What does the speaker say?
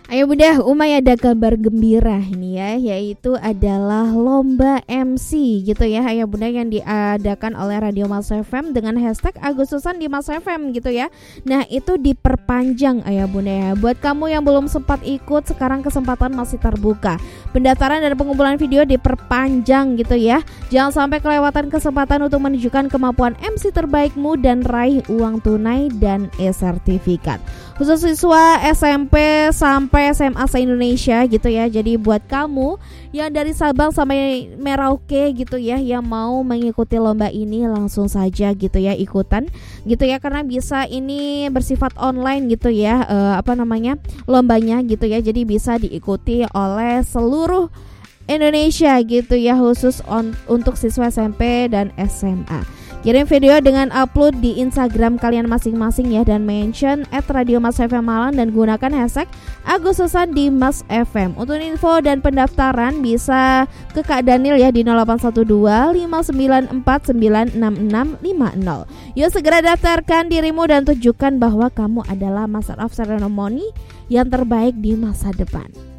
Ayo Bunda, Umay ada kabar gembira ini ya, yaitu adalah lomba MC gitu ya, Ayo Bunda, yang diadakan oleh Radio Mas FM dengan hashtag Agustusan di Mas FM gitu ya. Nah itu diperpanjang Ayo Bunda ya. Buat kamu yang belum sempat ikut, sekarang kesempatan masih terbuka. Pendaftaran dan pengumpulan video diperpanjang gitu ya. Jangan sampai kelewatan kesempatan untuk menunjukkan kemampuan MC terbaikmu dan raih uang tunai dan e-sertifikat. Khusus siswa SMP sampai SMA se-Indonesia gitu ya. Jadi buat kamu yang dari Sabang sampai Merauke gitu ya, yang mau mengikuti lomba ini, langsung saja gitu ya ikutan gitu ya, karena bisa ini bersifat online gitu ya, lombanya gitu ya. Jadi bisa diikuti oleh seluruh Indonesia gitu ya, khusus untuk siswa SMP dan SMA. Kirim video dengan upload di Instagram kalian masing-masing ya, dan mention @radiomasfm Malang dan gunakan hashtag Agustusan di Mas FM. Untuk info dan pendaftaran bisa ke Kak Daniel ya di 0812 594 96650. Yuk segera daftarkan dirimu dan tunjukkan bahwa kamu adalah Master of Ceremony yang terbaik di masa depan.